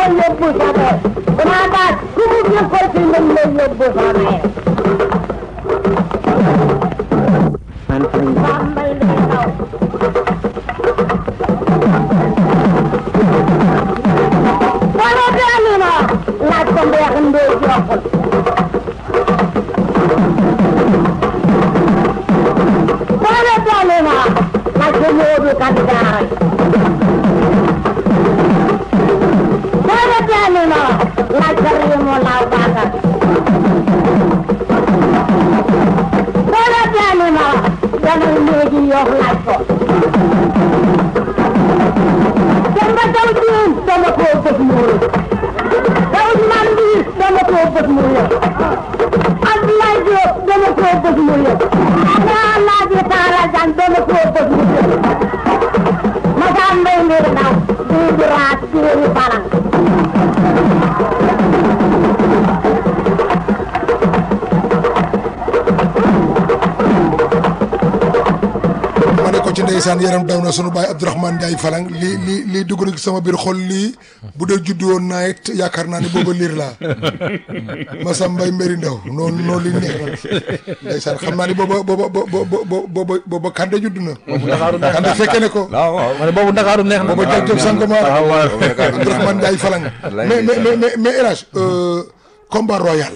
lay yóbbu sa bopp maa daal ku mu jëkkoo ci lañ lay yóbbu sa bopp Bambay lay daw wala daali na laaj ko mbeex ndee joxul wala daali na laaj ko ñëwdu kat daaray wala daali na laaj ko riimo laaw baatar wala daali na danay léegi yox laaj ko Demba Jaw Jiin dama koo bët muuru daw man bi dama koo bët muuru Abdoulaye Diop dama koo bët muuru naa laaji Taala Jaan dama koo bët muuru Masa Mbay Mbir Ndaw bii di raat séeri balang ci ndeysaan yaram daw na sunu baay Abdourahmane Ndiaye Falang lii dugg na ci sama biir xol lii bu dee juddu woon naa it yaakaar naa ne booba liir laa Massa Mbaye Mbéri Ndaw noonu li neex ndeysaan xam naa ni booba Kande juddu na Kande fekke ne ko waaw boobu Ndakaaru neex na booba jajjob sangoma Abdourahmane Ndiaye Falang mais El Hadj combat royal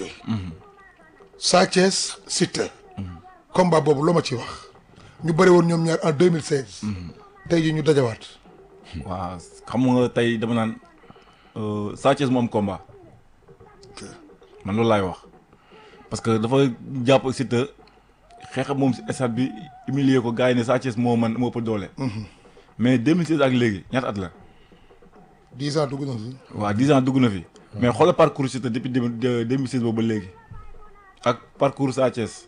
Sa Thiès Siteu combat boobu loo ma ci wax ñu bëri woon ñoom ñaar en 2016. tey jii ñu dajawaat. waaw xam nga tey dama naan Sa Thiès moom combat. man loolu laay wax. parce que dafa jàpp Siteu xeex moom si stade bi humilier ko gars yi ne Sa Thiès moo ëpp doole. mais 2016 ak léegi ñaata at la. 10 ans dugg na fi. waaw 10 ans dugg na fi. mais xoolal parcours Siteu depuis 2016 boobu ba léegi. ak parcours Sa Thiès.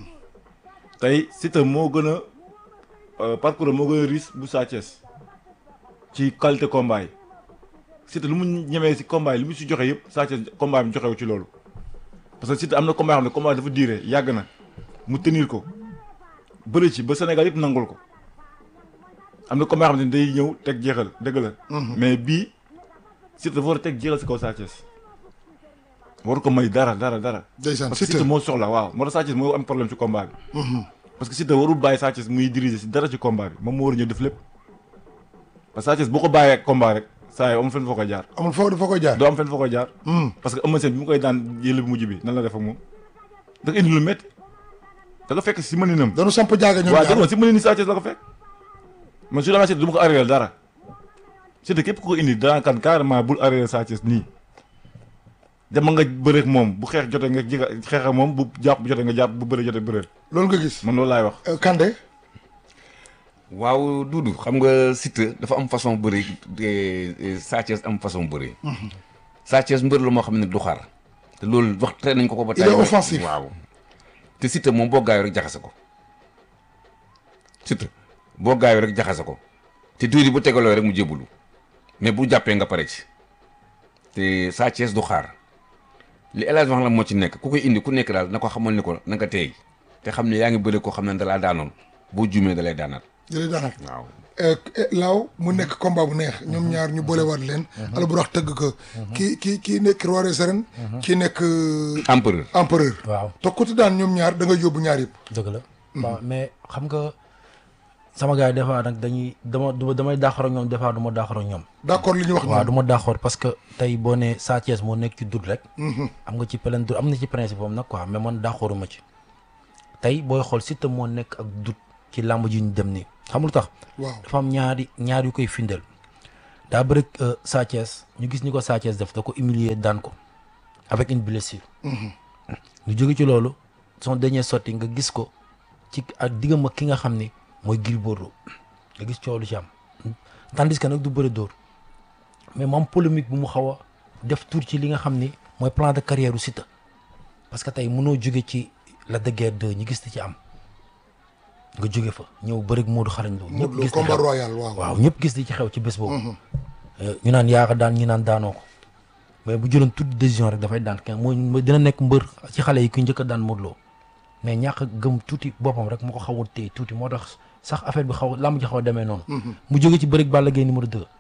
tey Siteu moo gën a parcours moo gën a riche bu Sa Thiès ci qualité combat yi Siteu lu mu ñemee si combat yi lu mu si joxe yëpp Sa Thiès combat bi joxewu ci loolu parce que Siteu am na combat yoo xam ne combat dafa diire yàgg na mu tenir ko bëri ci ba Sénégal yëpp nangul ko am na combat yoo xam ne day ñëw teg jeexal dëgg la. mais bii Siteu dafa war a teg jeexal si kaw Sa Thiès waru ko may dara. ndeysaan parce que Siteu moo soxla waaw moo tax Sa Thiès moo am problème ci combat bi. parce que Siteu warul bàyyi Sa Thiès muy diriger si dara ci combat bi moom moo war a ñëw def lépp parce que Sa Thiès boo ko bàyyee ak combat rek saa yoo amul fenn foo koy jaar. amul foo koy jaar. doo am fenn foo koy jaar. parce que Eumeu Sène bi mu koy daan yële bu mujj bi nan la def ak moom da nga indi lu métti da nga fekk si mëninam. dañu samp jaaga ñoom ñaar waaw si mënin Sa Thiès la ko fekk man su demee Siteu du ma ko arrière dara Siteu képp ku ko indi daan kan carrément bul arrière Sa Thiès nii. dama nga bëreek moom bu xeex jotee nga xeex ak moom bu jàpp jotee nga jàpp bu bëre jotee bëre. loolu nga gis man loolu laay wax. Kande. waaw Doudou xam nga Siteu dafa am façon bëre Sa Thiès am façon bëre. Sa Thiès mbër la moo xam ne du xaar te loolu wax tere nañ ko ba. il est offensif waaw. te Siteu moom boo gaayoo rek jaxase ko Siteu boo gaayoo rek jaxase ko te tuuti bu tegaloo rek mu jébbalu mais bu jàppee nga pare ci te Sa Thiès du xaar. li El Hadj wax la moo ci nekk ku koy indi ku nekk daal na ko xamal ni ko na nga teey te xam ne yaa ngi bëri koo xam ne dalaa daanoon boo juumee dalay daanaat. waaw. laaw mu nekk combat bu neex ñoom ñaar ñu boolewaat leen. Albourakh tëgg ko. kii nekk roi des arènes. kii nekk. empereur. waaw te ku ci daan ñoom ñaar da nga yóbbu ñaar yëpp. dëgg la. waaw mais xam nga sama gars yi des fois nag damay d'accord ak ñoom des fois du ma d'accord ak ñoom. d'accord li ñu wax. waaw du ma d'accord parce que tey boo nee Sa Thiès moo nekk ci dut rek. am nga ci plein dut am na ci principe boobu nag quoi mais man d'accorduma ci. tey booy xool Siteu moo nekk ak dut ci làmb ji ñu dem nii xam lu tax. waaw dafa am ñaar yu koy findeel. daa bëri Sa Thiès ñu gis ni ko Sa Thiès def da ko humilier daan ko avec une blessure. ñu jóge ci loolu son dernier sortie nga gis ko ci ak diggam ak ki nga xam ni. mooy Gris Bordeaux nga gis coow lu ci am tandis que nag du bëri dóor mais moom polémique bu mu xaw a def tour ci li nga xam ni mooy plan de carrière u Siteu parce que tey mënoo jóge ci Lac de Guiers 2 ñu gis ci am nga jóge fa ñëw bëri ak Modou Xarañ Lo ñëpp gis combat royal waaw ñëpp gis di ci xew ci bés boobu ñu naan yaa ko daan ñu naan daanoo ko mais bu jëloon toute décision rek dafay daan kenn mooy dina nekk mbër ci xale yi ku njëkk a daan Modou Lo mais ñàkk a gëm tuuti boppam rek moo ko xaw a téye tuuti moo tax sax affaire bi lamb ji xaw a demee noonu. mu jóge ci bërig Balla Gaye numéro 2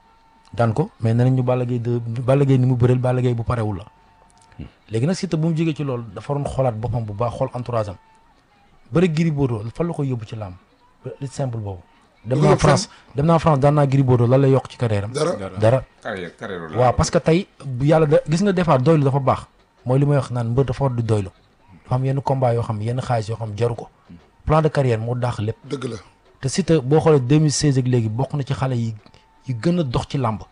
daan ko mais nee nañ ñu Balla Gaye ni mu bëreel Balla Gaye bu parewul la léegi nag Siteu bu mu jógee ci loolu dafa doon xoolaat boppam bu baax xool entourage am bëri Gris Bordeaux fan la koy yóbbu ci làmb li simple boobu. dem naa France daan naa Gris Bordeaux lan lay yokk ci carrière am. dara. carrière waaw parce que tey yàlla gis nga des fois doylu dafa baax mooy li may wax naan mbër dafa war di doylu dafa am yenn combat yoo xam yenn xaalis yoo xam jaru ko plan de carrière moo daax lépp. dëgg la te Siteu boo xoolee 2016 ak léegi bokk na ci xale yi gën a dox ci làmb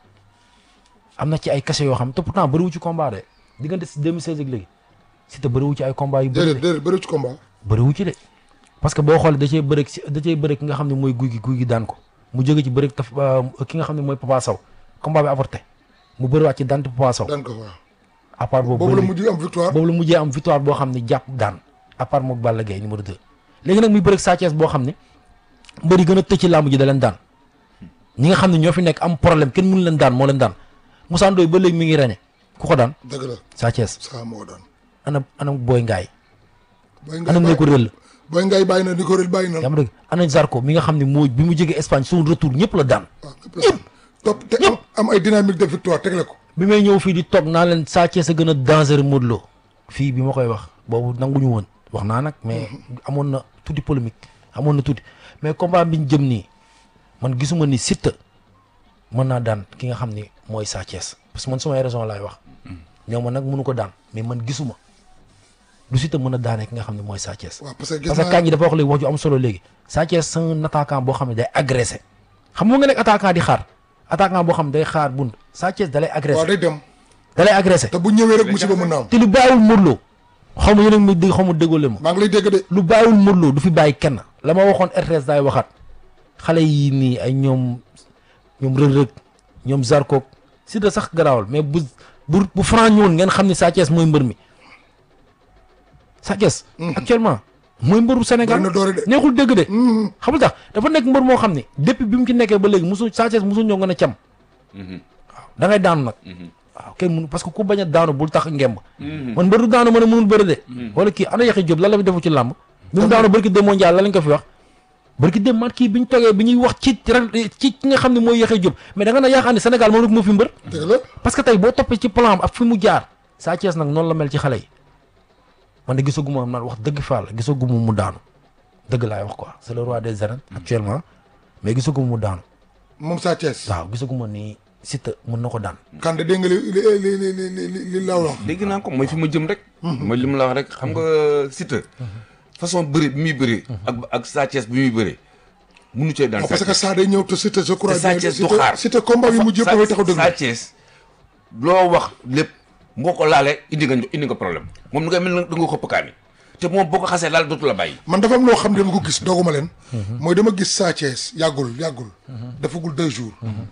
am na ci ay cachet yoo xam te pourtant bëriwu ci combat de diggante si 2016 ak léegi Siteu bëriwu ci ay combat yu bëri déedéet bëriwu ci combat bëriwu ci de parce que boo xoolee da cee bëri ki nga xam ne mooy guy gi daan ko mu jóge ci bëri ki nga xam ne mooy Papa Sow combat bi avorté mu bëriwaat ci daan Papa Sow daan ko waaw à part boobu la mujjee am victoire boo xam ne jàpp daan à part mook Balla Gaye numéro 2 léegi nag muy bëri Sa Thiès boo xam ne mbër yi gën a tëj ci làmb ji da leen daan ñi nga xam ne ñoo fi nekk am problème kenn mënu leen daan moo leen daan Moussa Ndoye ba léegi mi ngi reñe ku ko daan dëgg la Sa Thiès saa moo daan ana Boy Ngaay ana ne ko rël Boy Ngaay bàyyi na ni ko rël bàyyi na yaa ma dëgg ana Zarko mi nga xam ne moo bi mu jógee Espagne son retour ñëpp la daan waaw ñëpp topp te am ay dynamique de victoire tegle ko bi may ñëw fii di toog naa leen Sa Thiès a gën a dangereux Modou Lo fii bi ma koy wax boobu nanguñu woon wax naa nag mais amoon na tuuti polémique amoon na tuuti mais combat bi ñu jëm nii man gisuma ni Siteu mën naa daan ki nga xam ni mooy Sa Thiès parce que man sumay raison laay wax ñëw ma nag mënu ko daan mais man gisuma du Siteu mën a daanee ki nga xam ne mooy Sa Thiès waaw parce que kañ yi dafa wax léegi wax ju am solo léegi Sa Thiès c'est un attaquant boo xam ne day agressé xam nga nekk attaquant di xaar attaquant boo xam ne day xaar bunt Sa Thiès da lay agressé waaw day dem da lay agressé te bu ñëwee rek musiba mën na am te lu bàyyiwul Modou Lo xaw ma yéen a ngi dégg xaw ma déggoo le ma maa ngi lay dégg de lu bàyyiwul Modou Lo du fi bàyyi kenn la ma waxoon RTS daay waxaat xale yi nii ay ñoom rëg-rëg ñoom Zarko Siteu sax garaawal mais bu Franc ñëwoon ngeen xam ne Sa Thiès mooy mbër mi Sa Thiès actuellement mooy mbëru Sénégal neexul dégg de xamul tax dafa nekk mbër moo xam ne depuis bi mu ci nekkee ba léegi musu Sa Thiès musu ñëw nga ne cam waaw da ngay daanu nag waaw kenn mënu parce que ku bañ a daanu bul tax ngemb man mbër du daanu mën a mënul bëri de wala kii ana Yaxya Diop lan la fi defu ci làmb bi mu daanu barki dem mondial la lañ ko fi wax barki dem man kii bi ñu toogee bi ñuy wax ci ki nga xam ne mooy Yaxya Diop mais da nga na yaakaar ne Sénégal moom rek moo fi mbër parce que tey boo toppee ci plan ak fi mu jaar Sa Thiès nag noonu la mel ci xale yi man de gisaguma am naan wax dëgg faal gisaguma mu daanu dëgg laay wax quoi c'est le roi des arènes actuellement mais gisaguma mu daanu moom Sa Thiès waaw gisaguma ni Siteu mën na ko daan kan de dégg nga li la wax dégg naa ko mooy fi ma jëm rek mooy li mu la wax rek xam nga Siteu façon bëri bi muy bëri ak Sa Thiès bi muy bëri munu cee daan parce que ça day ñëw te Siteu je crois Sa Thiès du xaar Siteu combat yi mu jëpp dafay taxaw dëgg Sa Thiès loo wax lépp boo ko laalee indi nga problème moom ni nga mel na da nga xëpp kaani te moom boo ko xasee laal dootu la bàyyi man dafa am loo xam ne dama ko gis dooguma leen mooy dama gis Sa Thiès yàggul dafagul 2 jours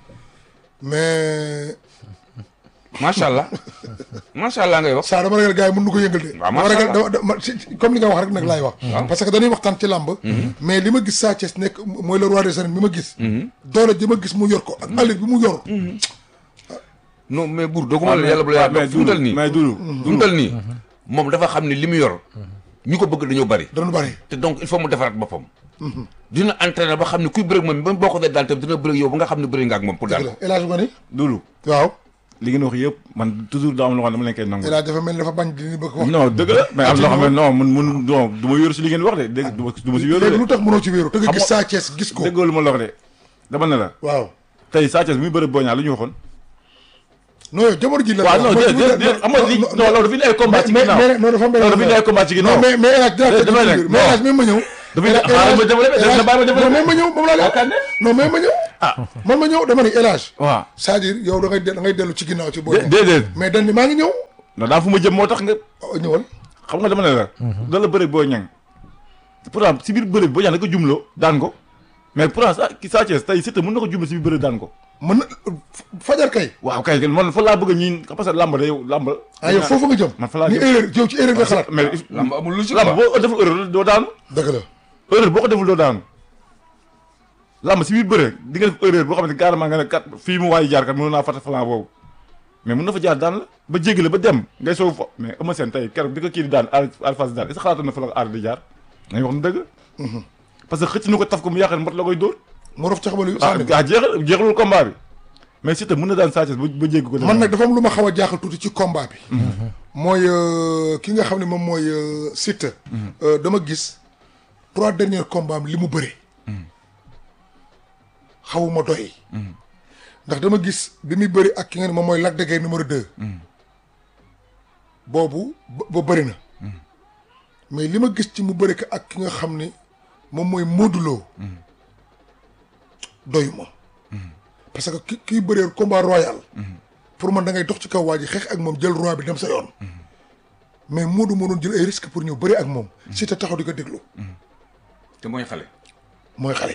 mais macha allah ngay wax saa dama ragal gars yi mën nu ko yëngal de dama ragal comme li nga wax rek nag laay wax parce que dañuy waxtaan ci làmb mais li ma gis Sa Thiès nekk mooy le roi des arènes bi ma gis doole ji ma gis mu yor ko ak allure bi mu yor non mais buur dooguma la yàlla bu la yàlla fu mu tal nii fu mu tal nii moom dafa xam ne li mu yor ñu ko bëgg dañoo bari te donc il faut mu defaraat boppam dina entraîner ba xam ne kuy bëreeg moom ba boo ko dee daal tam dina bëreeg yow ba nga xam ne bëri nga ak moom pour daal élage ko ni Doudou waaw li ngeen wax yëpp man toujours daa am loo xam ne dama leen koy nangu élage dafa mel ni dafa bañ di bëgg wax non dëgg la mais am loo xam ne non mun non du ma wéeru si li ngeen wax de dégg du ma si wéeru de léegi lu tax mënoo ci wéeru te nga gis Sa Thiès gis ko déggoo lu ma la wax de dama ne la waaw tey Sa Thiès bi muy bëri Boña lu ñu waxoon non yow jamono ji la waaw non déedéet xam nga non loolu dafa indi ay combat ci ginnaaw non dafa am dafa indi ay combat ci ginnaaw mais élage dina mais élage même ma ñëw dafa indi xaaral ma développé da bàyyi ma développé mais ma ñëw moom laa yaakaar ne non mais ma ñëw man ma ñëw dama ni élage waaw c'est-à-dire yow da ngay dellu ci ginnaaw ci boo déedéet mais dañ ni maa ngi ñëw non daa fu ma jëm moo tax nga ñëwal xam nga dama ne la da la bëri boo ñang pourtant si biir bëri bi boo ñang da ko jumloo daan ko mais pourtant Sa Thiès tey Siteu mën na ko jumlo si biir bëri daan ko mën na fajar kay waaw kay man fa laa bëgg a ñiin parce que lamb da yow lamb yow foofu nga jëm man fa laa ni jëm erreur yow ci erreur nga xalaat mais lamb amul lu ci lamb boo deful erreur doo daanu dëgg la erreur boo ko deful doo daanu lamb si biir bëre di nga def erreur boo xam ne carrément nga ne kat fii mu waaye jaar kat mën naa fàtte falan boobu mais mën na fa jaar daan la ba jéggale ba dem ngay soow fa mais Eumeu Sène tey keroog bi ko kii di daan Alpha di daan est-ce que xalaatoon na fa la ko aar di jaar nañ wax na dëgg parce que xëcc na ko taf ko mu yaakaar ne mbot la koy dóor mu rof ca xamal yu jeexalul combat bi mais Siteu mën na daan Sa Thiès ba jéggi ko. man nag dafa am lu ma xaw a jaaxal tuuti ci combat bi. mooy ki nga xam ne moom mooy Siteu. dama gis 3 derniers combats am li mu bëre. xawuma doy. ndax dama gis bi muy bëri ak ki nga ne moom mooy Lac de Guiers numéro 2. boobu ba bëri na. mais li ma gis ci mu bëri ko ak ki nga xam ni moom mooy Modou Lo. doyu ma. parce que kii bëree combat royal. pour man da ngay dox ci kaw waa ji xeex ak moom jël roi bi dem sa yoon. mais Modou moo doon jël ay risques pour ñëw bëri ak moom. Siteu taxaw di ko déglu. te mooy xale. mooy xale.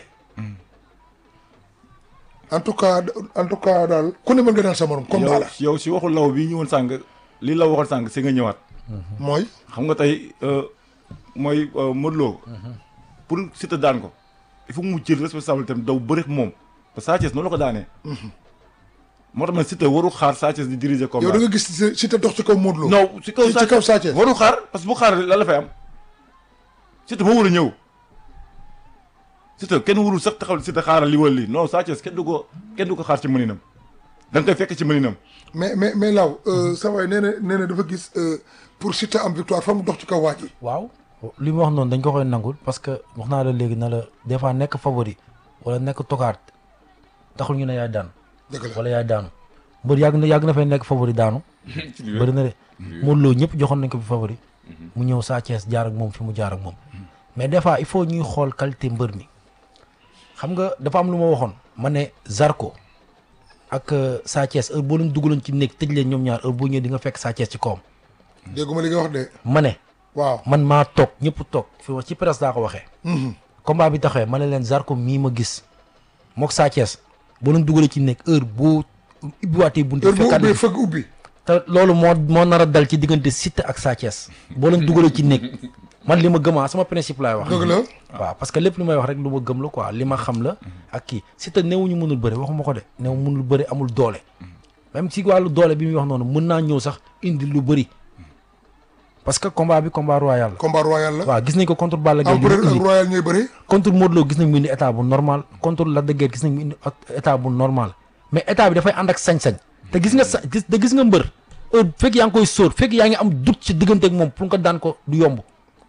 en tout cas daal ku ne mën nga daan sa morom. combat la yow si waxu law bi ñëwoon sànq li la waxoon sànq si nga ñëwaat. mooy. xam nga tey mooy Modou Lo. pour Siteu daan ko il faut mu jël responsabilité am daw bëri ak moom parce que Sa Thiès noonu la ko daanee. moo tax man Siteu waru xaar Sa Thiès di diriger combat. yow da nga gis Siteu dox ci kaw Modou Lo. non ci kaw Sa Thiès waru xaar parce que bu xaar lan la fay am Siteu moo war a ñëw Siteu kenn warul sax taxaw Siteu xaaral li wala lii non Sa Thiès kenn du ko xaar ci mëninam da nga koy fekk ci mëninam. mais Law sa waay nee na dafa gis pour Siteu am victoire fa mu dox ci kaw waa ji. waaw li mu wax noonu dañ ko koy nangul parce que wax naa la léegi na la des fois nekk favori wala nekk tokaat taxul ñu ne yaay daan. dëgg la wala yaay daanu mbër yàgg na fay nekk favori daanu. bëri na de Modou Lo ñëpp joxoon nañ ko fi favori. mu ñëw Sa Thiès jaar ak moom fi mu jaar ak moom. mais des fois il faut ñuy xool qualité mbër mi xam nga dafa am lu ma waxoon ma ne Zarko ak Sa Thiès heure boo leen dugaloon ci néeg tëj leen ñoom ñaar heure boo ñëwee di nga fekk Sa Thiès ci kawam. dégguma li nga wax de. ma ne. waaw man maa toog ñëpp toog fi ci presse daa ko waxee. combat bi taxawee ma ne leen Zarko mii ma gis mook Sa Thiès boo leen dugalee ci nekk heure boo ubbiwaatee buntu. heure boo ubbee fëgg ubbi. te loolu moo nar a dal ci diggante Siteu ak Sa Thiès boo leen dugalee ci nekk man li ma gëm sama principe laay wax. dëgg la waaw parce que lépp li may wax rek lu ma gëm la quoi li ma xam la ak kii Siteu néewuñu mënul bëre waxuma ko de néew mënul bëre amul doole même si wàllu doole bi muy wax noonu mën naa ñëw sax indi lu bëri parce que combat bi combat royal la. combat royal la. waaw gis nañ ko contre Balla Gaye. empereur ak royal ñooy bëri. contre Modou Lo gis nañ mu indi état bu normal contre Lac de Guiers gis nañ mu indi état bu normal mais état bi dafay ànd ak sañ-sañ te gis nga gis nga mbër heure fekk yaa ngi koy sóor fekk yaa ngi am doute ci diggante ak moom pour nga daan ko du yomb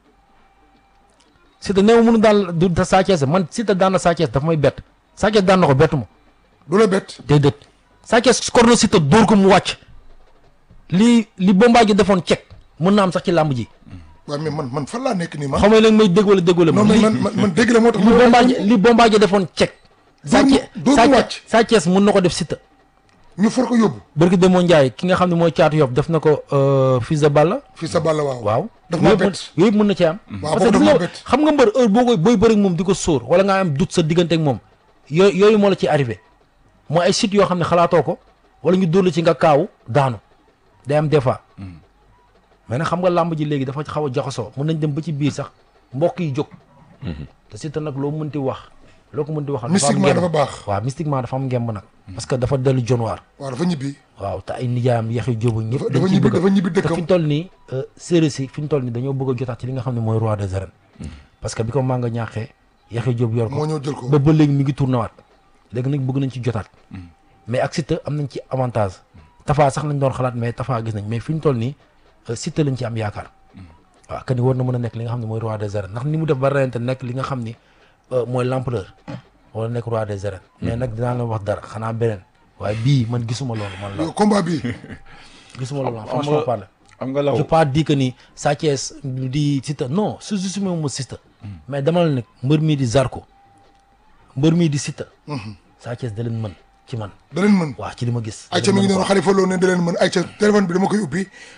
Siteu néew mënu daal du Sa Thiès man Siteu daan na Sa Thiès dafa may bett Sa Thiès daan na ko bettu ma. du la bett. déedéet Sa Thiès kor na Siteu dóor ko mu wàcc li Bombardier defoon cek mën naa am sax ci làmb ji. waaw mais man fan laa nekk nii man. xam nga léegi may dégg wala déggoo la. non mais man dégg la moo tax. li Bombardier defoon cek. dóor mu wàcc Sa Thiès mën na ko def Siteu. ñu for ko yóbbu. barki Demba Ndiaye ki nga xam ne mooy Caatu Yoff def na ko Fils de Balla. Fils de Balla waaw. waaw daf maa bett yooyu mën na ci am. waaw parce boobu daf que maa bett. xam nga mbër heure booy bëri ak moom di ko sóor wala nga am doute sa diggante ak moom yooyu moo la ci arrivé mooy ay sites yoo xam ne xalaatoo ko wala ñu dóor la ci nga kaawu daanu day am des fois. mais nag xam nga làmb ji léegi dafa xaw a jaxasoo mën nañ dem ba ci biir sax mbokk yi jóg. te Siteu nag loo mënti wax. loo ko mënti waxal mystiquement dafa baax. waaw mystiquement dafa am ngemb nag. parce que dafa dellu jonwaar. waaw dafa ñibbi. waaw te ay nijaayam yaxi jóobu ñëpp. dafa ñibbi te dëkkam. fi ñu toll nii séeréer si fi ñu toll nii dañoo bëgg a jotaat ci li nga xam ne mooy roi des arènes. parce que bi ko Manga ñaaxee yaxi jóob yor ko moo ñëw jël ko. ba léegi mi ngi tourné waat léegi nag bëgg nañ ci jotaat. mais ak Siteu am nañ ci avantage. Tafa sax lañ doon xalaat mais Tafa gis nañ mais fi ñu toll nii Siteu lañ ci am yaakaar. waaw que ni war na mën a nekk li nga xam ne mooy roi des arènes ndax ni mu def ba reyante nekk li nga xam ni mooy l'empereur wala nekk roi des arènes. mais nag dinaa la wax dara xanaa beneen. waaye bii man gisuma loolu man la. combat bii. gisuma loolu franchement parler. am nga law je pas dit que ni Sa Thiès di Siteu non sous-estimé wu ma Siteu. mais dama la nag mbër mii di Zarko mbër mii di Siteu. Sa Thiès da leen mën ci man. da leen mën. waaw ci li ma gis. ayca mi ngi noonu Khalifa Lo ne da leen mën ayca téléphone bi dama koy ubbi